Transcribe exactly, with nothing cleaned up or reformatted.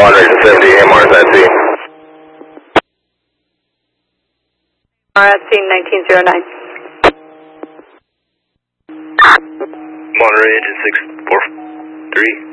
Monterey to seventy, M R S at sea. R S C nineteen zero nine. Monterey engine six four three.